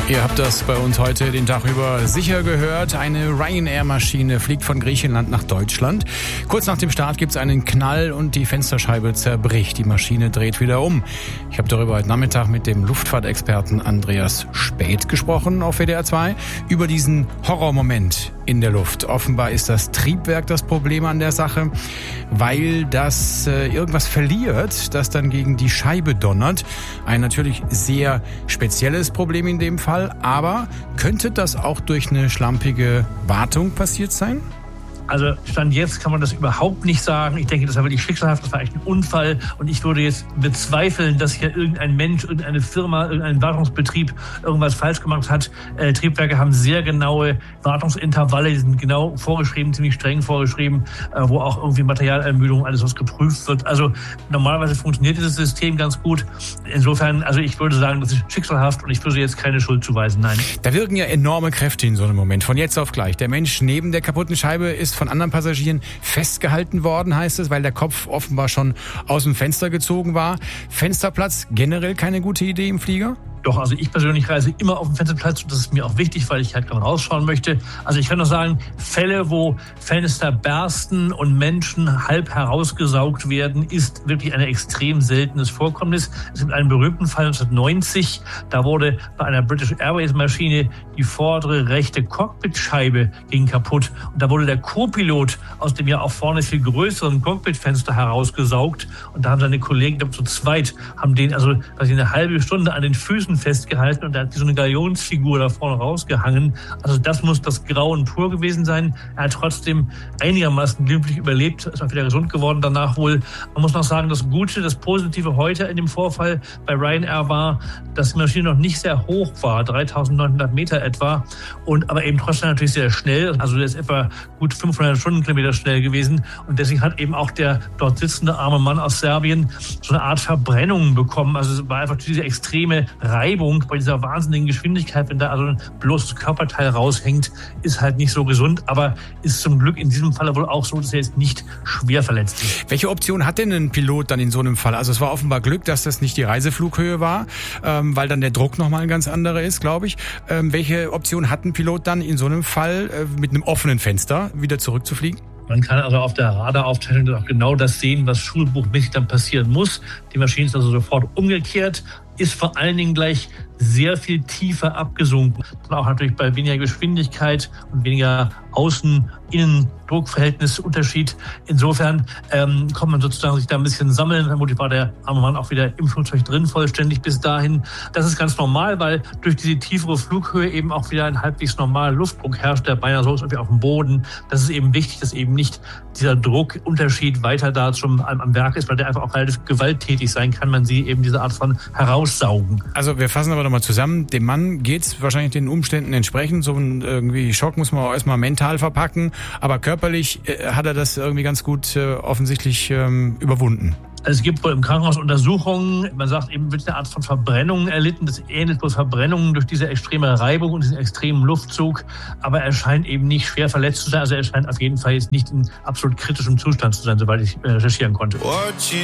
Ihr habt das bei uns heute den Tag über sicher gehört. Eine Ryanair-Maschine fliegt von Griechenland nach Deutschland. Kurz nach dem Start gibt es einen Knall und die Fensterscheibe zerbricht. Die Maschine dreht wieder um. Ich habe darüber heute Nachmittag mit dem Luftfahrtexperten Andreas Späth gesprochen auf WDR 2 über diesen Horrormoment in der Luft. Offenbar ist das Triebwerk das Problem an der Sache, weil das irgendwas verliert, das dann gegen die Scheibe donnert. Ein natürlich sehr spezielles Problem in dem Fall. Aber könnte das auch durch eine schlampige Wartung passiert sein? Also Stand jetzt kann man das überhaupt nicht sagen. Ich denke, das war wirklich schicksalhaft, das war echt ein Unfall. Und ich würde jetzt bezweifeln, dass hier irgendein Mensch, irgendeine Firma, irgendein Wartungsbetrieb irgendwas falsch gemacht hat. Triebwerke haben sehr genaue Wartungsintervalle, die sind genau vorgeschrieben, ziemlich streng vorgeschrieben, wo auch irgendwie Materialermüdung, alles was geprüft wird. Also normalerweise funktioniert dieses System ganz gut. Insofern, also ich würde sagen, das ist schicksalhaft und ich würde jetzt keine Schuld zuweisen, nein. Da wirken ja enorme Kräfte in so einem Moment, von jetzt auf gleich. Der Mensch neben der kaputten Scheibe ist von anderen Passagieren festgehalten worden, heißt es, weil der Kopf offenbar schon aus dem Fenster gezogen war. Fensterplatz, generell keine gute Idee im Flieger? Doch, also ich persönlich reise immer auf dem Fensterplatz und das ist mir auch wichtig, weil ich halt gerade rausschauen möchte. Also ich kann nur sagen, Fälle, wo Fenster bersten und Menschen halb herausgesaugt werden, ist wirklich ein extrem seltenes Vorkommnis. Es gibt einen berühmten Fall 1990, da wurde bei einer British Airways Maschine die vordere rechte Cockpitscheibe ging kaputt und da wurde der Co-Pilot aus dem ja auch vorne viel größeren Cockpitfenster herausgesaugt und da haben seine Kollegen, zu zweit, haben den also eine halbe Stunde an den Füßen festgehalten und da hat so eine Galionsfigur da vorne rausgehangen. Also das muss das Grauen pur gewesen sein. Er hat trotzdem einigermaßen glimpflich überlebt, ist auch wieder gesund geworden danach wohl. Man muss noch sagen, das Gute, das Positive heute in dem Vorfall bei Ryanair war, dass die Maschine noch nicht sehr hoch war, 3.900 Meter etwa, aber eben trotzdem natürlich sehr schnell. Also der ist etwa gut 500 Stundenkilometer schnell gewesen und deswegen hat eben auch der dort sitzende arme Mann aus Serbien so eine Art Verbrennung bekommen. Also es war einfach diese extreme Reibung bei dieser wahnsinnigen Geschwindigkeit, wenn da also ein bloßes Körperteil raushängt, ist halt nicht so gesund, aber ist zum Glück in diesem Fall wohl auch so, dass er jetzt nicht schwer verletzt ist. Welche Option hat denn ein Pilot dann in so einem Fall? Also es war offenbar Glück, dass das nicht die Reiseflughöhe war, weil dann der Druck nochmal ein ganz anderer ist, glaube ich. Welche Option hat ein Pilot dann in so einem Fall mit einem offenen Fenster wieder zurückzufliegen? Man kann also auf der Radaraufzeichnung auch genau das sehen, was schulbuchmäßig dann passieren muss. Die Maschine ist also sofort umgekehrt, ist vor allen Dingen gleich sehr viel tiefer abgesunken. Und auch natürlich bei weniger Geschwindigkeit und weniger Außen-Innen-Druckverhältnisunterschied. Insofern kommt man sozusagen sich da ein bisschen sammeln. Vermutlich war der arme Mann auch wieder im Flugzeug drin, vollständig bis dahin. Das ist ganz normal, weil durch diese tiefere Flughöhe eben auch wieder ein halbwegs normaler Luftdruck herrscht, der beinahe so ist wie auf dem Boden. Das ist eben wichtig, dass eben nicht dieser Druckunterschied weiter da schon am Werk ist, weil der einfach auch relativ gewalttätig sein kann. Man sieht eben diese Art von Heraussaugen. Also wir fassen aber nochmal zusammen. Dem Mann geht's wahrscheinlich den Umständen entsprechend. So ein irgendwie Schock muss man auch erstmal mental verpacken. Aber körperlich hat er das irgendwie ganz gut offensichtlich überwunden. Es gibt wohl im Krankenhaus Untersuchungen, man sagt eben, wird eine Art von Verbrennung erlitten. Das ähnelt bloß Verbrennungen durch diese extreme Reibung und diesen extremen Luftzug. Aber er scheint eben nicht schwer verletzt zu sein. Also er scheint auf jeden Fall jetzt nicht in absolut kritischem Zustand zu sein, soweit ich recherchieren konnte.